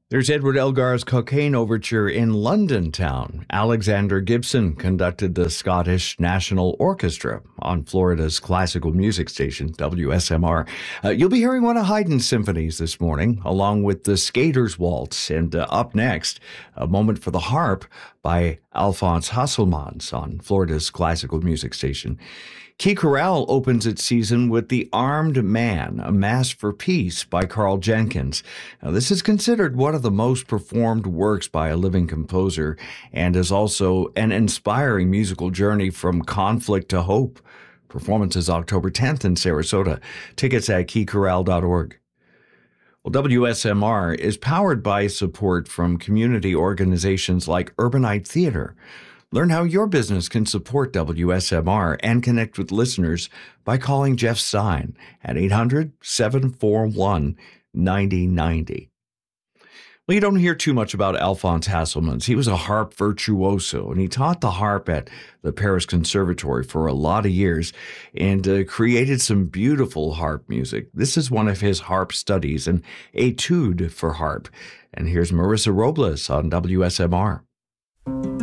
There's Edward Elgar's Cocaine Overture in London Town. Alexander Gibson conducted the Scottish National Orchestra on Florida's classical music station, WSMR. You'll be hearing one of Haydn's symphonies this morning, along with the Skater's Waltz. And up next, a moment for the harp by Alphonse Hasselmans on Florida's classical music station. Key Chorale opens its season with The Armed Man, A Mass for Peace by Carl Jenkins. Now, this is considered one of the most performed works by a living composer and is also an inspiring musical journey from conflict to hope. Performance is October 10th in Sarasota. Tickets at keychorale.org. Well, WSMR is powered by support from community organizations like Urbanite Theater. Learn how your business can support WSMR and connect with listeners by calling Jeff Stein at 800-741-9090. Well, you don't hear too much about Alphonse Hasselmans. He was a harp virtuoso, and he taught the harp at the Paris Conservatory for a lot of years and created some beautiful harp music. This is one of his harp studies, an etude for harp. And here's Marissa Robles on WSMR.